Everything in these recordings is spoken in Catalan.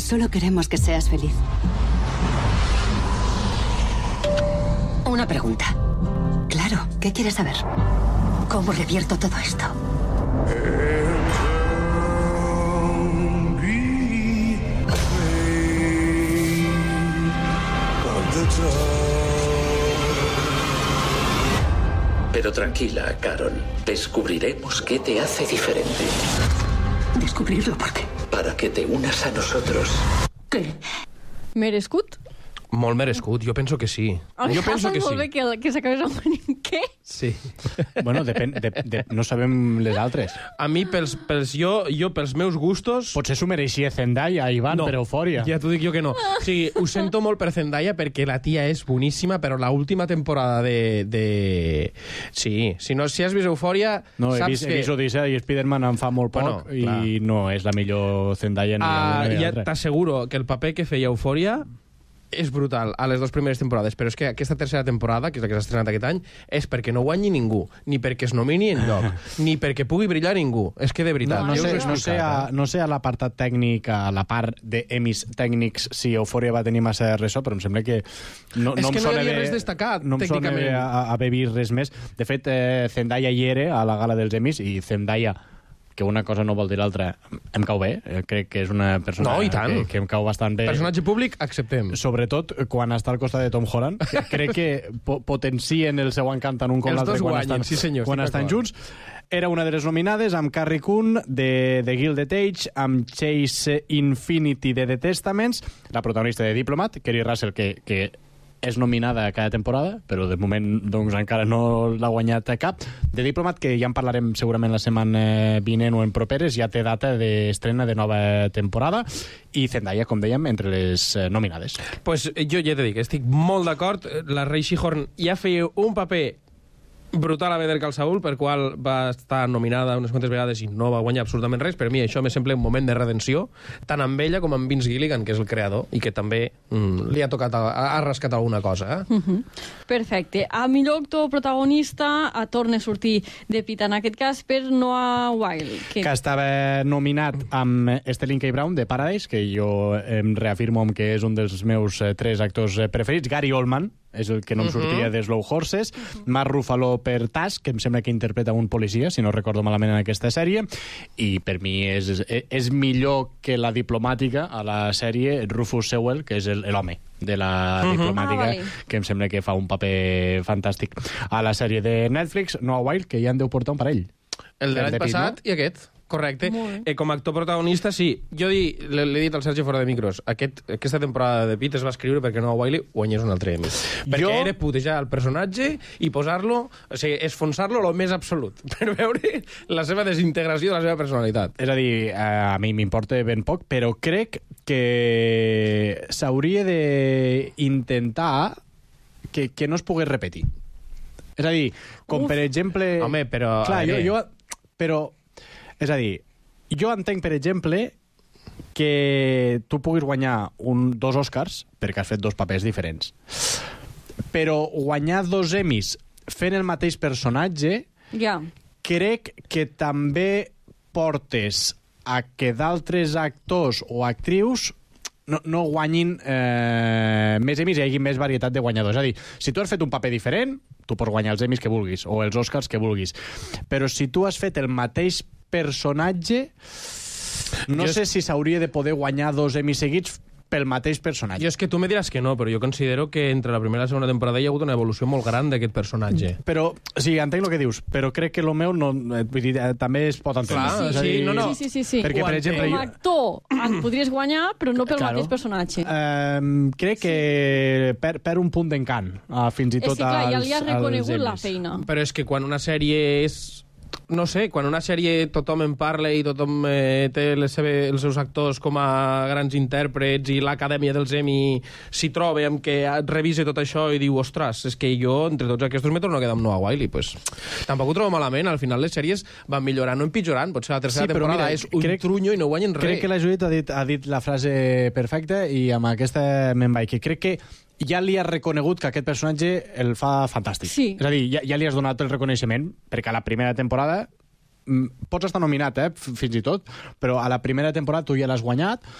Solo queremos que seas feliz. Una pregunta. Claro, ¿qué quieres saber? ¿Cómo revierto todo esto? Pero tranquila, Carol. Descubriremos qué te hace diferente. ¿Descubrirlo por qué? Para que te unas a nosotros. ¿Qué? Merescut? Molt merescut, jo penso que sí. Jo penso que sí. Molt bé que s'acabés amb un què? Sí. Bueno, no sabem les altres. A mi, pels meus gustos... Potser s'ho mereixia Zendaya, Ivan, per Eufòria. Ja t'ho dic jo que no. O sigui, ho sento molt per Zendaya perquè la tia és boníssima, però l'última temporada de... Sí, si has vist Eufòria... No, he vist Odissea i Spider-Man en fa molt poc i no és la millor Zendaya ni una ni l'altra. Ja t'asseguro que el paper que feia Eufòria és brutal a les dues primeres temporades, però és que aquesta tercera temporada, que és la que s'ha estrenat aquest any, és perquè no guanyi ningú, ni perquè es nomini enlloc, ni perquè pugui brillar ningú. És que de veritat... No sé a l'apartat tècnic, a la part d'emis tècnics, si Eufòria va tenir massa ressò, però em sembla que no hi havia res destacat, no em sona haver vist res més. De fet, Zendaya hi era a la gala dels emis i Zendaya, que una cosa no vol dir l'altra, em cau bé. Crec que és una persona que em cau bastant bé. Personatge públic, acceptem. Sobretot quan està al costat de Tom Holland. Crec que potencien el seu encant en un com l'altre quan estan junts. Era una de les nominades amb Carrie Coon de The Gilded Age, amb Chase Infinity de The Testaments, la protagonista de Diplomat, Kerry Russell, que és nominada cada temporada, però de moment doncs, encara no l'ha guanyat cap. De Diplomat, que ja en parlarem segurament la setmana vinent o en properes, ja té data d'estrena de nova temporada, i Zendaya, com dèiem, entre les nominades. Pues jo ja t'he dit, estic molt d'acord. La Rei Shihorn ja feia un paper brutal a Better Call Saul, per qual va estar nominada unes quantes vegades i no va guanyar absolutament res. Per mi això me sembla un moment de redenció, tant amb ella com amb Vince Gilligan, que és el creador, i que també li ha tocat, ha rascat alguna cosa. Perfecte. A millor actor protagonista torna a sortir de pita, en aquest cas per Noah Wyle. Que estava nominat amb Sterling K. Brown de Paradise, que jo em reafirmo amb que és un dels meus 3 actors preferits. Gary Oldman és el que no em sortia de Slow Horses. Mark Ruffalo per Task, que em sembla que interpreta un policia, si no recordo malament, en aquesta sèrie, i per mi és millor que la diplomàtica a la sèrie Rufus Sewell, que és l'home de la diplomàtica, que em sembla que fa un paper fantàstic. A la sèrie de Netflix, Noah Wyle, que ja en deu portar un parell. El de l'any passat i aquest. Correcte. Com a actor protagonista, sí. Jo l'he dit al Sergi fora de micros. Aquesta temporada de Pitt es va escriure perquè Noah Wyle guanyés un altre Emmy. Perquè era putejar el personatge i posar-lo, o sigui, esfonsar-lo el més absolut, per veure la seva desintegració de la seva personalitat. És a dir, a mi m'importa ben poc, però crec que s'hauria d'intentar que no es pogués repetir. És a dir, com per exemple... Home, però... Clar, però... És a dir, jo entenc, per exemple, que tu puguis guanyar 2 Oscars perquè has fet 2 papers diferents. Però guanyar 2 Emmys fent el mateix personatge, crec que també portes a que d'altres actors o actrius no guanyin més Emmys i hi hagi més varietat de guanyadors. És a dir, si tu has fet un paper diferent, tu pots guanyar els Emmys que vulguis o els Oscars que vulguis. Però si tu has fet el mateix personatge, no sé si s'hauria de poder guanyar 2 Emmys seguits pel mateix personatge. Jo és que tu me diràs que no, però jo considero que entre la primera i la segona temporada hi ha hagut una evolució molt gran d'aquest personatge. Però, sí, entenc el que dius, però crec que el meu no, vull dir, també es pot entendre. Clar, sí. Perquè, per exemple, com a actor en podries guanyar, però no pel mateix personatge. Crec que per un punt d'encant, fins i tot és que, clar, ja li has reconegut la feina. Però és que quan una sèrie és... No sé, quan una sèrie tothom en parla i tothom té els seus actors com a grans intèrprets i l'Acadèmia dels Emmy s'hi troba amb que revise tot això i diu, ostres, és que jo entre tots aquests me torno a quedar amb Noah Wyle, pues tampoc ho trobo malament. Al final les sèries van millorant o empitjorant. Potser la tercera temporada és un trunyo i no guanyen res. Crec que la Judit ha dit la frase perfecta i amb aquesta me'n vaig, que crec que ja li has reconegut que aquest personatge el fa fantàstic. Sí. És a dir, ja li has donat el reconeixement, perquè a la primera temporada pots estar nominat, fins i tot, però a la primera temporada tu ja l'has guanyat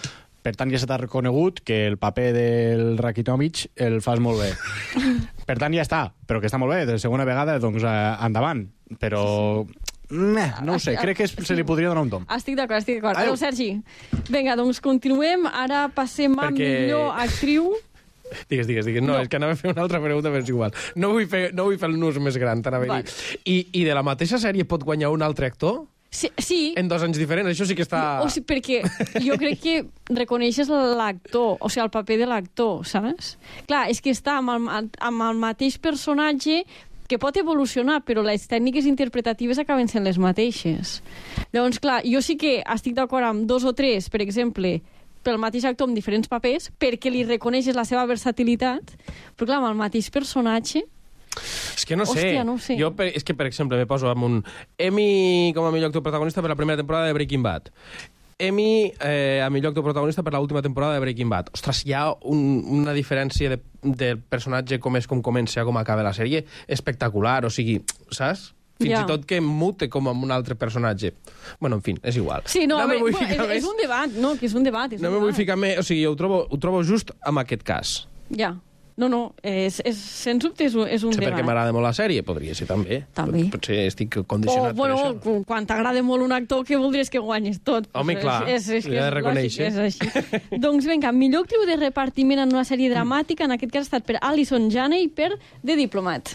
per tant ja se t'ha reconegut que el paper del Rakitic el fas molt bé. Per tant ja està, però que està molt bé, de segona vegada, doncs endavant. Però... no ho sé, crec que se li podria donar un tom. Estic d'acord. Adéu, Sergi. Vinga, doncs continuem. Ara passem a millor actriu. Digues. No, és que anava a fer una altra pregunta, però és igual. No vull fer el nus més gran, t'anava a dir. I de la mateixa sèrie pot guanyar un altre actor? Sí. En 2 anys diferents, això sí que està... O sigui, perquè jo crec que reconeixes l'actor, o sigui, el paper de l'actor, saps? Clar, és que està amb el mateix personatge que pot evolucionar, però les tècniques interpretatives acaben sent les mateixes. Llavors, clar, jo sí que estic d'acord amb 2 o 3, per exemple, pel mateix actor amb diferents papers, perquè li reconeixes la seva versatilitat, però clar, amb el mateix personatge... És que no sé. Hòstia, no ho sé. Jo, és que, per exemple, me poso amb un Emmy com a millor actor protagonista per la primera temporada de Breaking Bad. Emmy a millor actor protagonista per l'última temporada de Breaking Bad. Ostres, hi ha una diferència del personatge com és, com comença, com acaba la sèrie, espectacular, o sigui, saps? Fins i tot que mute com amb un altre personatge. Bueno, en fi, és igual. Sí, no, és un debat, no, que és un debat. No me vull ficar més, o sigui, ho trobo just amb aquest cas. Ja. No, sens dubte és un debat. Perquè m'agrada molt la sèrie, podria ser també. Potser estic condicionat per això. Quan t'agrada molt un actor, que voldries que guanyes tot? Home, clar, l'he de reconèixer. És així. Doncs vinga, millor actriu de repartiment en una sèrie dramàtica, en aquest cas ha estat per Alison Janney per The Diplomat.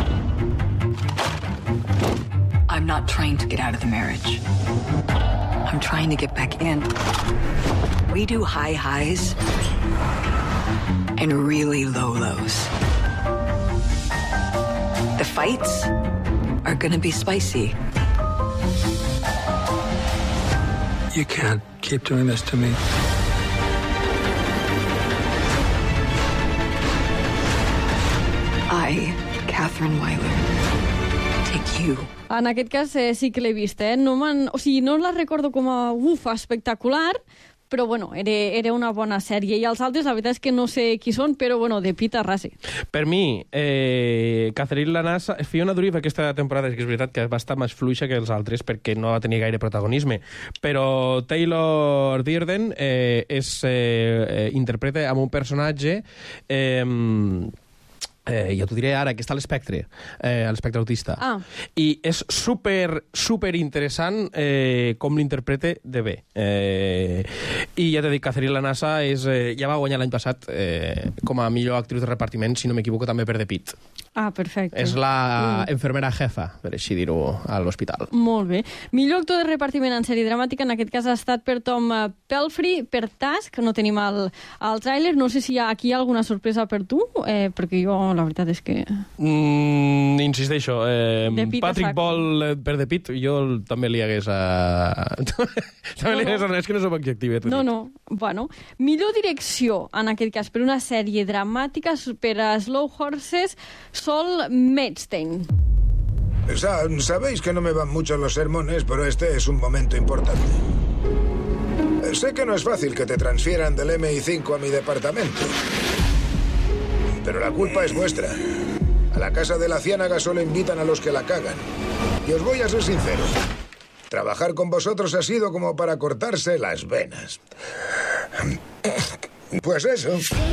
I'm not trying to get out of the marriage. I'm trying to get back in. We do high highs and really low lows. The fights are gonna be spicy. You can't keep doing this to me. I, Catherine Weiler, take you. En aquest cas sí que l'he vist, no la recordo com a espectacular, però bueno, era una bona sèrie. I els altres, la veritat és que no sé qui són, però bueno, de pit a rasse. Per mi, Catherine Lanassa, Fiona Dourif aquesta temporada, és que és veritat que va estar més fluixa que els altres perquè no va tenir gaire protagonisme, però Taylor Dearden interpreta amb un personatge jo t'ho diré ara, que està a l'espectre autista. I és super interessant com l'interpreta de bé. I ja t'he dit, Catherine Lanassa ja va guanyar l'any passat com a millor actriu de repartiment, si no m'equivoco, també per The Pitt. Perfecte. És la enfermera jefa, per així dir-ho, a l'hospital. Molt bé. Millor actor de repartiment en sèrie dramàtica, en aquest cas ha estat per Tom Pelphrey, per Task, no tenim el tràiler, no sé si aquí hi ha alguna sorpresa per tu, perquè jo la veritat és que... Insisteixo, Patrick Ball per The Pitt, jo també li hagués... És que no som objectiu. No. Bueno, millor direcció, en aquest cas, per una sèrie dramàtica, per a Slow Horses, Sol Metzstein. Sabéis que no me van mucho los sermones, pero este es un momento importante. Sé que no es fácil que te transfieran del MI5 a mi departamento, pero la culpa es vuestra. A la casa de la Ciénaga solo invitan a los que la cagan. Y os voy a ser sincero. Trabajar con vosotros ha sido como para cortarse las venas. Pues eso.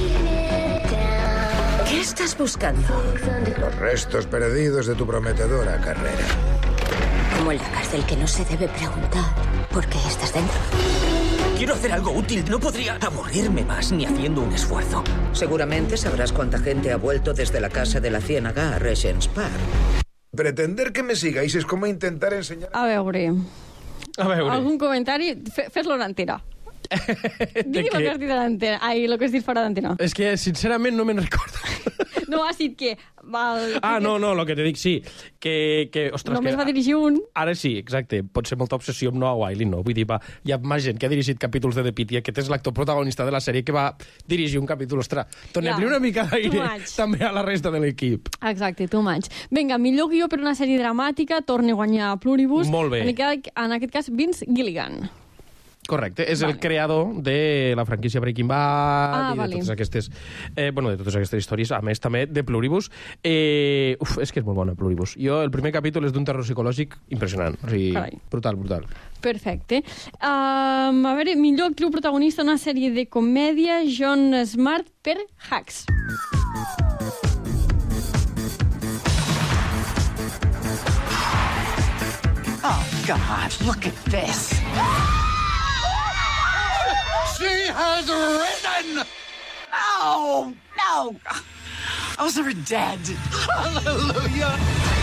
¿Qué estás buscando? Los restos perdidos de tu prometedora carrera. Como en la cárcel, que no se debe preguntar por qué estás dentro. Quiero hacer algo útil. No podría aburrirme más ni haciendo un esfuerzo. Seguramente sabrás cuánta gente ha vuelto desde la casa de la Ciénaga a Regent's Park. Pretender que me sigáis es como intentar enseñar... A veure. Algun comentari? Fes-lo en antena. Digui el que has dit a l'antena. Ai, el que has dit fora d'antena. És que, sincerament, no me'n recordo. No, has dit que... No, el que te dic, sí. Ostres, només va dirigir un. Ara sí, exacte. Pot ser molta obsessió amb Noah Wyle, no? Vull dir, hi ha més gent que ha dirigit capítols de The Pitt i aquest és l'actor protagonista de la sèrie que va dirigir un capítol. Ostres, donem-li una mica d'aire també a la resta de l'equip. Exacte, too much. Vinga, millor guió per una sèrie dramàtica, torna a guanyar Pluribus. Molt bé. En aquest cas, Vince Gilligan. Correcte, és el creador de la franquícia Breaking Bad i de vale. totes aquestes de totes aquestes històries, a més també de Pluribus. És que és molt bona Pluribus. El primer capítol és d'un terror psicològic impressionant, o sigui, brutal. Perfecte. A veure, millor actriu protagonista en una sèrie de comèdia, John Smart per Hacks. Oh, God, look at this. She has risen! No! Oz's are dead. Hallelujah!